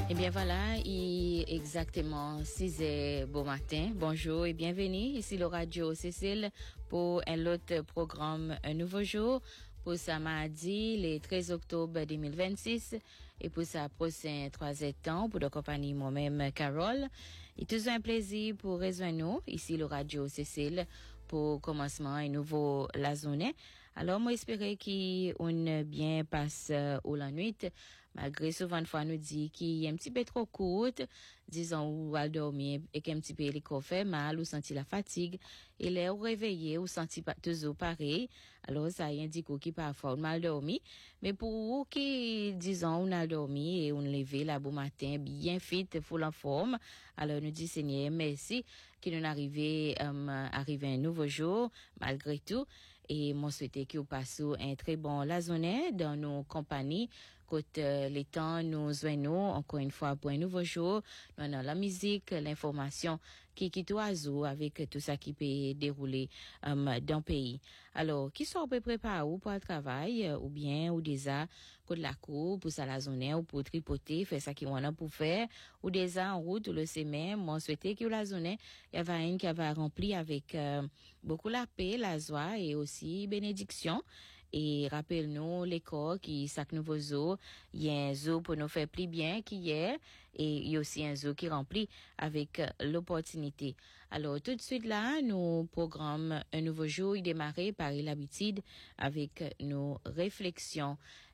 Eh bien voilà, il est exactement 6 heures bon matin. Bonjour et bienvenue ici le Radio Cécile pour un autre programme Un Nouveau Jour pour ce mardi, le 13 octobre 2026 et pour sa prochaine 3 temps pour la compagnie moi-même Carole. Et toujours un plaisir pour rejoindre nous ici le Radio Cécile pour commencement un nouveau la journée. Alors, moi, espérer qu'on bien passe au la nuit, malgré souvent, fois, nous dit qu'il est un petit peu trop courte, disons, ou à dormir, et qu'un petit peu les fait mal, ou senti la fatigue, et l'air réveillé, ou senti toujours pareil. Alors, ça indique qu'il parfois mal dormi. Mais pour vous qui, disons, on a dormi et on levé là, bon matin, bien fit, full en forme, alors nous dit, Seigneur, merci, qu'il nous arrive un nouveau jour, malgré tout. Et moi souhaite que vous passez un très bon la journée dans nos compagnies. Côté les temps nous joignons encore une fois pour un nouveau jour. Nous avons la musique, l'information qui oiseau avec tout ça qui peut dérouler dans le pays. Alors, qui sont préparés pour le travail ou bien ou déjà côté la cour pour ça la journée ou pour tripoter, faire ça qu'on a pour faire ou déjà en route le semaine. Moi souhaite que la journée il y avait une qui va rempli avec beaucoup la paix, la joie et aussi bénédiction. Et rappelle-nous l'école qui sac nouveau zoo, il y a un zoo pour nous faire plus bien qu'hier et il y a aussi un zoo qui remplit avec l'opportunité. Alors tout de suite là, nous programme un nouveau jour, il démarre par l'habitude avec nos réflexions.